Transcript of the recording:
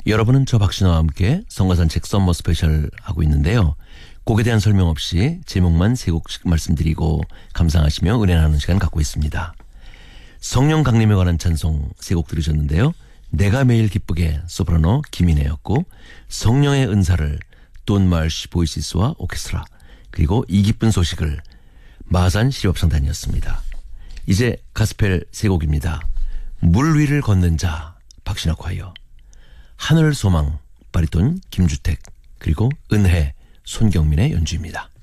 여러분은 저 박신호와 함께 성가산책 썸머 스페셜 하고 있는데요. 곡에 대한 설명 없이 제목만 세 곡씩 말씀드리고 감상하시며 은혜 나누는 시간 갖고 있습니다. 성령 강림에 관한 찬송 세 곡 들으셨는데요. 내가 매일 기쁘게 소프라노 김인혜였고, 성령의 은사를 돈 마을시 보이시스와 오케스트라, 그리고 이 기쁜 소식을 마산 시립합창단이었습니다. 이제 가스펠 세 곡입니다. 물 위를 걷는 자 박신호 콰이어, 하늘 소망 바리톤 김주택, 그리고 은혜 손경민의 연주입니다.